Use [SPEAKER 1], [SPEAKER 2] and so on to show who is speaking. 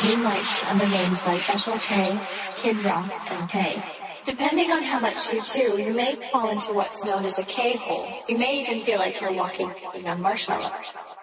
[SPEAKER 1] new lights under names like Special K, Kid Rock, and K. Depending on how much you do, you may fall into what's known as a K-hole. You may even feel like you're walking on marshmallow.